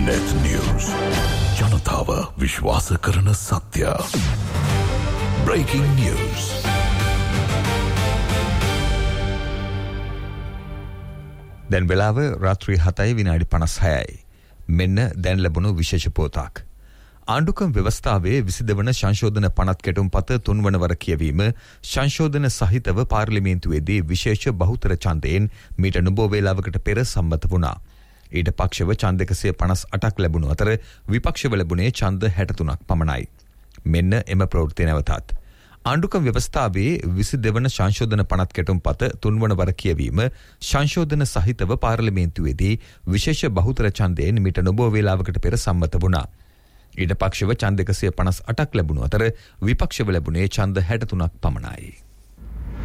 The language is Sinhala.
Net News. ජනතාව විශ්වාස කරන සත්‍ය. Breaking news. දැන් වෙලාව රාත්‍රී 7:56. මෙන්න දැන් ලැබුණු විශේෂ පොතක්. ආණ්ඩුක්‍රම ව්‍යවස්ථාවේ 22 වන සංශෝධන පනත් කෙටුම්පත 3 වන වර කියවීම සංශෝධන සහිතව පාර්ලිමේන්තුවේදී විශේෂ බහුතර ඡන්දයෙන් මීට නොබෝ වේලාවකට පෙර සම්මත වුණා. ඊට පක්ෂව ඡන්ද 158ක් ලැබුණු අතර විපක්ෂව ලැබුණේ ඡන්ද 63ක් පමණයි. මෙන්න එම ප්‍රවෘත්ති නැවතත්. ආණ්ඩුක්‍රම ව්‍යවස්ථාවේ 22 වන සංශෝධන පනත් කෙටුම්පත 3 වන වර කියවීම සංශෝධන සහිතව පාර්ලිමේන්තුවේදී විශේෂ බහුතර ඡන්දයෙන් මීට නොබෝ වේලාවකට පෙර සම්මත වුණා. ඊට පක්ෂව ඡන්ද 158ක් ලැබුණු අතර විපක්ෂව ලැබුණේ ඡන්ද 63ක් පමණයි.